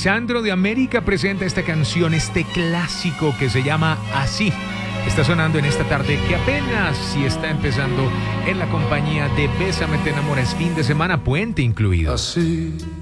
Lisandro de América presenta esta canción, este clásico que se llama Así. Está sonando en esta tarde que apenas si está empezando en la compañía de Bésame te enamoras, fin de semana, puente incluido. Así